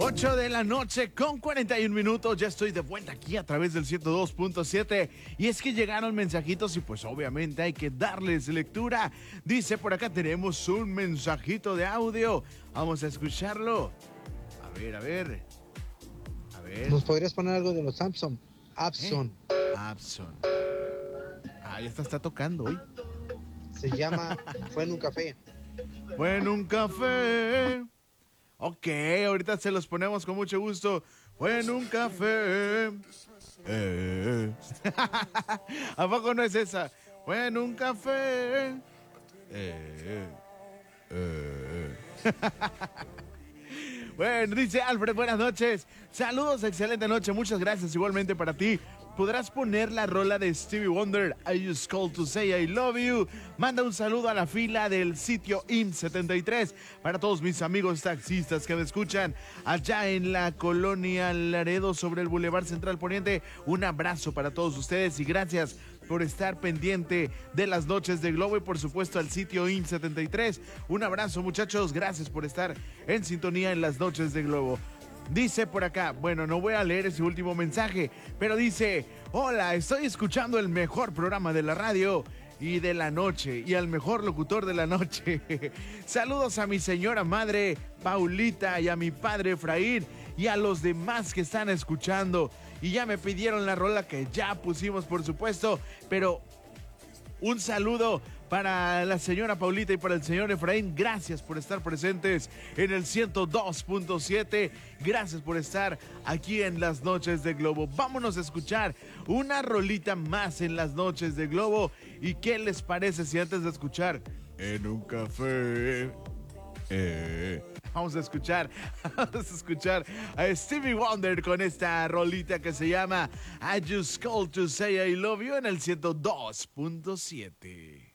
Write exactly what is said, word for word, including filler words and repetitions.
ocho de la noche con cuarenta y un minutos. Ya estoy de vuelta aquí a través del ciento dos punto siete. Y es que llegaron mensajitos y pues obviamente hay que darles lectura. Dice por acá tenemos un mensajito de audio. Vamos a escucharlo. A ver, a ver. A ver. ¿Nos podrías poner algo de los Samson? Abson. ¿Eh? Abson. Ah, ya está, está tocando hoy. Se llama Fue en un café. Fue en un café. Ok, ahorita se los ponemos con mucho gusto. Fue en un café. Eh. ¿A poco no es esa? Fue en un café. Eh. Eh. Bueno, dice Alfred, buenas noches. Saludos, excelente noche. Muchas gracias igualmente para ti. ¿Podrás poner la rola de Stevie Wonder, I Just Called to Say I Love You? Manda un saludo a la fila del sitio I M setenta y tres para todos mis amigos taxistas que me escuchan allá en la colonia Laredo sobre el Boulevard Central Poniente. Un abrazo para todos ustedes y gracias por estar pendiente de las noches de Globo y por supuesto al sitio I M setenta y tres. Un abrazo, muchachos, gracias por estar en sintonía en las noches de Globo. Dice por acá, bueno, no voy a leer ese último mensaje, pero dice: hola, estoy escuchando el mejor programa de la radio y de la noche, y al mejor locutor de la noche. Saludos a mi señora madre, Paulita, y a mi padre, Efraín, y a los demás que están escuchando. Y ya me pidieron la rola que ya pusimos, por supuesto, pero un saludo para la señora Paulita y para el señor Efraín. Gracias por estar presentes en el ciento dos punto siete. Gracias por estar aquí en las noches de Globo. Vámonos a escuchar una rolita más en las noches de Globo. ¿Y qué les parece si antes de escuchar En un café? Eh, vamos a escuchar, vamos a escuchar a Stevie Wonder con esta rolita que se llama I Just Called to Say I Love You en el ciento dos punto siete.